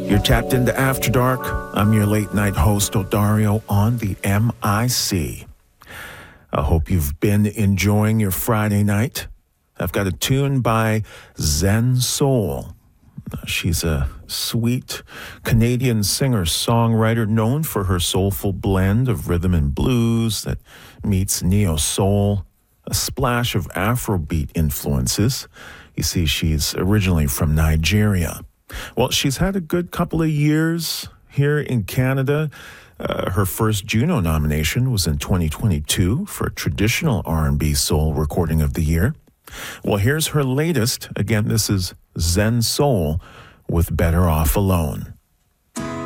You're tapped into After Dark. I'm your late night host, Odario, on the MIC. I hope you've been enjoying your Friday night. I've got a tune by Zen Soul. She's a sweet Canadian singer-songwriter known for her soulful blend of rhythm and blues that meets neo-soul, a splash of Afrobeat influences. You see, she's originally from Nigeria. Well, she's had a good couple of years here in Canada. Her first Juno nomination was in 2022 for Traditional R&B Soul Recording of the Year. Well, here's her latest. Again, this is Zen Soul with Better Off Alone.